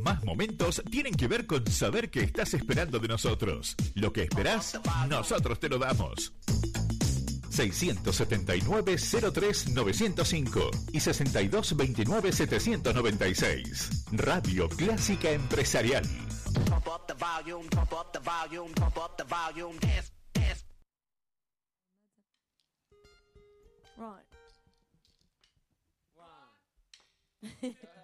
más momentos tienen que ver con saber que estás esperando de nosotros. Lo que esperás, nosotros te lo damos. 679-03-905 y 6229-796. Radio Clásica Empresarial. Right.